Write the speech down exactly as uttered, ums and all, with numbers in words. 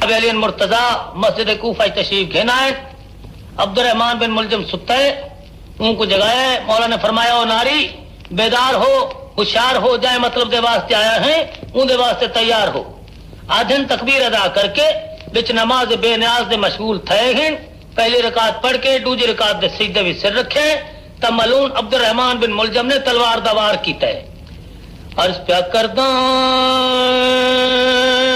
अलीन मुर्तजा मस्जिद कूफा तशरीफ घेना है। अब्दुर्रहमान बिन मुलजम सुत्ता है, उनको जगाया। मौला ने फरमाया ओ नारी बेदार हो, होशियार हो जाए, मतलब के वास्ते आया है, उनके वास्ते तैयार हो। आधन तकबीर अदा करके बिच नमाज बेनियाज दे मशगूल थे हैं। पहली रकात पढ़ के दूसरी रकात दे सीधे भी सिर रखे। तब मलून अब्दुर्रहमान बिन मुलजम ने तलवार दा वार कीता है। अर्ज प्या करदा